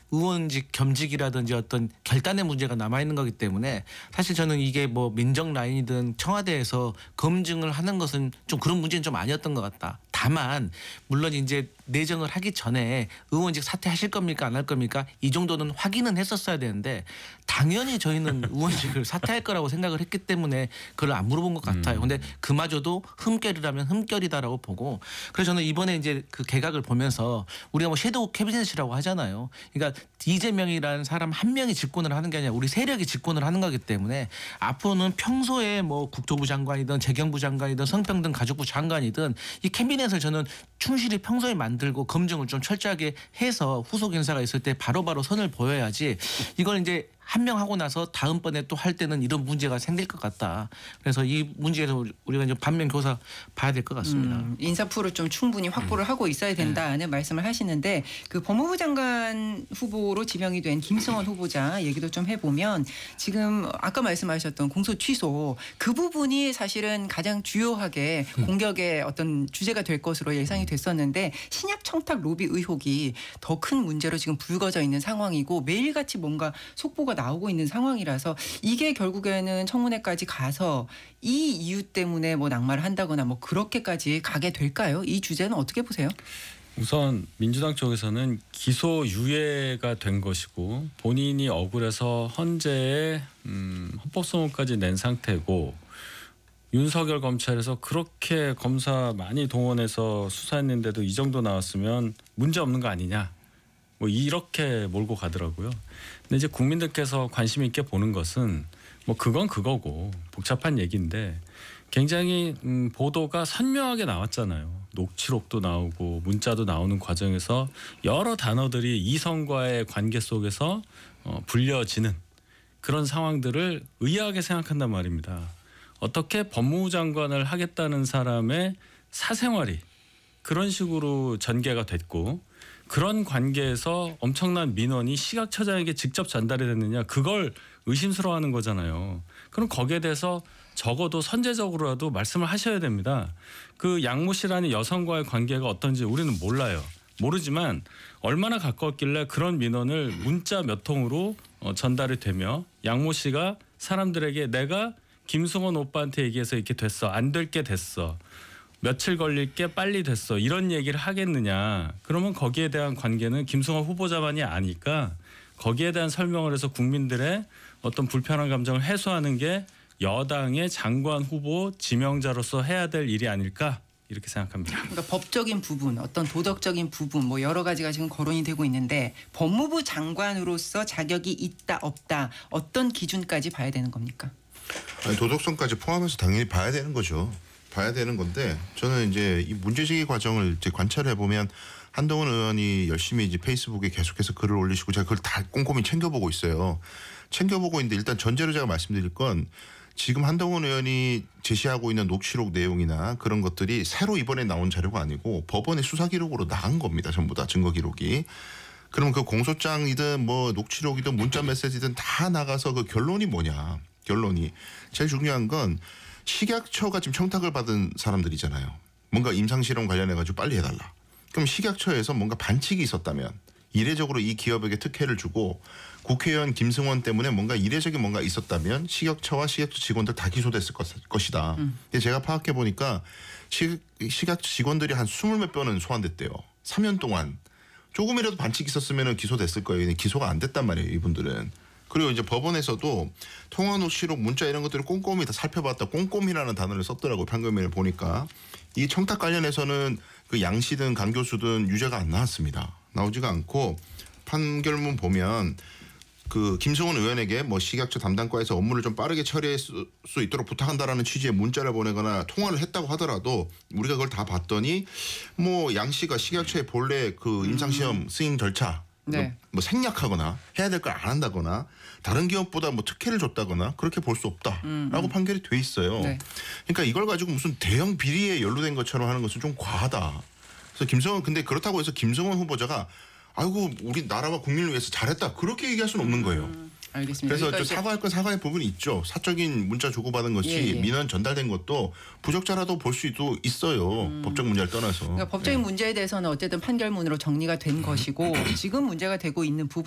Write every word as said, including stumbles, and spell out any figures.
의원직 겸직이라든지 어떤 결단의 문제가 남아 있는 거기 때문에 사실 저는 이게 뭐 민정 라인이든 청와대에서 검증을 하는 것은 좀 그런 문제는 좀 아니었던 것 같다. 다만 물론 이제 내정을 하기 전에 의원직 사퇴하실 겁니까 안 할 겁니까 이 정도는 확인은 했었어야 되는데 당연히 저희는 의원직을 사퇴할 거라고 생각을 했기 때문에 그걸 안 물어본 것 같아요. 근데 그마저도 흠결이라면 흠결이다라고 보고 그래서 저는 이번에 이제 그 개각을 보면서 우리가 뭐 섀도우 캐비넷이라고 하잖아요. 그러니까 이재명이라는 사람 한 명이 집권을 하는 게 아니라 우리 세력이 집권을 하는 거기 때문에 앞으로는 평소에 뭐 국토부 장관이든 재경부 장관이든 성평등 가족부 장관이든 이 캐비넷을 저는 충실히 평소에 만들고 검증을 좀 철저하게 해서 후속 인사가 있을 때 바로바로 선을 보여야지 이걸 이제 한 명 하고 나서 다음번에 또 할 때는 이런 문제가 생길 것 같다. 그래서 이 문제에서 우리가 이제 반면 교사 봐야 될 것 같습니다. 음, 인사풀을 좀 충분히 확보를 음. 하고 있어야 된다는 네. 말씀을 하시는데 그 법무부 장관 후보로 지명이 된 김승원 후보자 얘기도 좀 해보면 지금 아까 말씀하셨던 공소 취소 그 부분이 사실은 가장 주요하게 음. 공격의 어떤 주제가 될 것으로 예상이 됐었는데 신약 청탁 로비 의혹이 더 큰 문제로 지금 불거져 있는 상황이고 매일같이 뭔가 속보가 나오고 있는 상황이라서 이게 결국에는 청문회까지 가서 이 이유 때문에 뭐 낙마를 한다거나 뭐 그렇게까지 가게 될까요? 이 주제는 어떻게 보세요? 우선 민주당 쪽에서는 기소 유예가 된 것이고 본인이 억울해서 헌재에 음, 헌법소원까지 낸 상태고 윤석열 검찰에서 그렇게 검사 많이 동원해서 수사했는데도 이 정도 나왔으면 문제 없는 거 아니냐. 뭐 이렇게 몰고 가더라고요. 근데 이제 국민들께서 관심 있게 보는 것은 뭐 그건 그거고 복잡한 얘기인데 굉장히 음 보도가 선명하게 나왔잖아요. 녹취록도 나오고 문자도 나오는 과정에서 여러 단어들이 이성과의 관계 속에서 어 불려지는 그런 상황들을 의아하게 생각한단 말입니다. 어떻게 법무부 장관을 하겠다는 사람의 사생활이 그런 식으로 전개가 됐고 그런 관계에서 엄청난 민원이 시각처장에게 직접 전달이 됐느냐 그걸 의심스러워하는 거잖아요. 그럼 거기에 대해서 적어도 선제적으로라도 말씀을 하셔야 됩니다. 그 양모 씨라는 여성과의 관계가 어떤지 우리는 몰라요. 모르지만 얼마나 가까웠길래 그런 민원을 문자 몇 통으로 전달이 되며 양모 씨가 사람들에게 내가 김승원 오빠한테 얘기해서 이렇게 됐어. 안 될 게 됐어. 며칠 걸릴 게 빨리 됐어. 이런 얘기를 하겠느냐. 그러면 거기에 대한 관계는 김승원 후보자만이 아니까 거기에 대한 설명을 해서 국민들의 어떤 불편한 감정을 해소하는 게 여당의 장관 후보 지명자로서 해야 될 일이 아닐까 이렇게 생각합니다. 그러니까 법적인 부분, 어떤 도덕적인 부분 뭐 여러 가지가 지금 거론이 되고 있는데 법무부 장관으로서 자격이 있다 없다 어떤 기준까지 봐야 되는 겁니까? 아니, 도덕성까지 포함해서 당연히 봐야 되는 거죠. 봐야 되는 건데 저는 이제 이 문제제기 과정을 이제 관찰해 보면 한동훈 의원이 열심히 이제 페이스북에 계속해서 글을 올리시고 제가 그걸 다 꼼꼼히 챙겨보고 있어요. 챙겨보고 있는데 일단 전제로 제가 말씀드릴 건 지금 한동훈 의원이 제시하고 있는 녹취록 내용이나 그런 것들이 새로 이번에 나온 자료가 아니고 법원의 수사 기록으로 나간 겁니다. 전부 다 증거 기록이. 그러면 그 공소장이든 뭐 녹취록이든 문자 메시지든 다 나가서 그 결론이 뭐냐. 결론이. 제일 중요한 건 식약처가 지금 청탁을 받은 사람들이잖아요. 뭔가 임상실험 관련해가지고 빨리 해달라. 그럼 식약처에서 뭔가 반칙이 있었다면 이례적으로 이 기업에게 특혜를 주고 국회의원 김승원 때문에 뭔가 이례적인 뭔가 있었다면 식약처와 식약처 직원들 다 기소됐을 것, 것이다. 음. 근데 제가 파악해 보니까 식, 식약처 직원들이 한 스물 몇 번은 소환됐대요. 삼 년 동안. 조금이라도 반칙이 있었으면 기소됐을 거예요. 기소가 안 됐단 말이에요. 이분들은. 그리고 이제 법원에서도 통화 녹취록 문자 이런 것들을 꼼꼼히 다 살펴봤다. 꼼꼼히라는 단어를 썼더라고요. 판결문을 보니까. 이 청탁 관련해서는 그 양 씨든 강 교수든 유죄가 안 나왔습니다. 나오지가 않고 판결문 보면 그 김승원 의원에게 뭐 식약처 담당과에서 업무를 좀 빠르게 처리할 수, 수 있도록 부탁한다라는 취지의 문자를 보내거나 통화를 했다고 하더라도 우리가 그걸 다 봤더니 뭐 양 씨가 식약처의 본래 그 임상시험 승인 절차 네. 뭐 생략하거나 해야 될 걸 안 한다거나 다른 기업보다 뭐 특혜를 줬다거나 그렇게 볼 수 없다라고 음, 음. 판결이 돼 있어요. 네. 그러니까 이걸 가지고 무슨 대형 비리에 연루된 것처럼 하는 것은 좀 과하다. 그래서 김성원 근데 그렇다고 해서 김성원 후보자가 아이고 우리 나라와 국민을 위해서 잘했다 그렇게 얘기할 수는 없는 거예요. 음, 알겠습니다. 그래서 저 사과할 건 사과의 부분이 있죠. 사적인 문자 주고받은 것이 예, 예. 민원 전달된 것도 부적절하다고 볼 수도 있어요. 음. 법적 문제를 떠나서. 그러니까 법적인 예. 문제에 대해서는 어쨌든 판결문으로 정리가 된 것이고 지금 문제가 되고 있는 부분